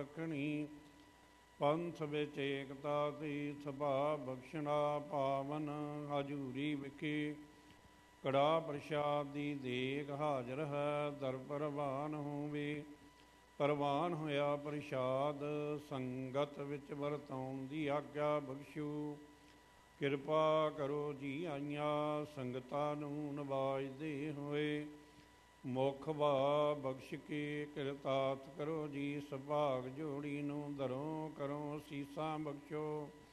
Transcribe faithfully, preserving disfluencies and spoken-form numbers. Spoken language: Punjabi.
ਰੱਖਣੀ। ਪੰਥ ਵਿੱਚ ਏਕਤਾ ਦੀ ਸਭਾ ਬਖਸ਼ਣਾ ਪਾਵਨ। ਹਜੂਰੀ ਵਿਖੇ ਕੜਾ ਪ੍ਰਸ਼ਾਦ ਦੀ ਦੇਗ ਹਾਜ਼ਰ ਹੈ। ਦਰ ਪ੍ਰਵਾਨ ਹੋਵੇ ਪ੍ਰਵਾਨ ਹੋਇਆ ਪ੍ਰਸ਼ਾਦ। ਸੰਗਤ ਵਿੱਚ ਵਰਤਾਉਣ ਦੀ ਆਗਿਆ ਬਖਸ਼ੂ। ਕਿਰਪਾ ਕਰੋ ਜੀ ਆਈਆਂ ਸੰਗਤਾਂ ਨੂੰ ਨਵਾਜਦੇ ਹੋਏ। ਮੁਖ ਵਾ ਬਖਸ਼ ਕੇ ਕਿਰਤਾਰਥ ਕਰੋ ਜੀ। ਸੁਭਾਗ ਜੋੜੀ ਨੂੰ ਦਰੋਂ ਕਰੋ ਸੀਸਾਂ ਬਖਸ਼ੋ।